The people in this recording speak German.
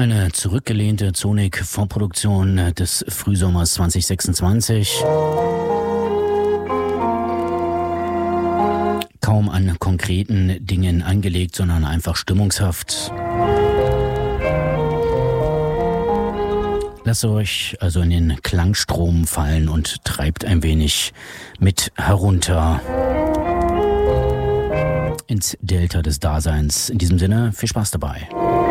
Eine zurückgelehnte Sonic-Vorproduktion des Frühsommers 2026. Kaum an konkreten Dingen angelegt, sondern einfach stimmungshaft. Lasst euch also in den Klangstrom fallen und treibt ein wenig mit herunter ins Delta des Daseins. In diesem Sinne, viel Spaß dabei.